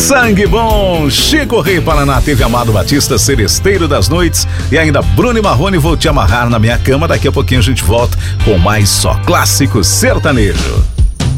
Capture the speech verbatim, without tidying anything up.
Sangue Bom, Chico Rei Paraná, teve Amado Batista, Seresteiro das Noites e ainda Bruno e Marrone, Vou Te Amarrar na Minha Cama. Daqui a pouquinho a gente volta com mais Só Clássico Sertanejo.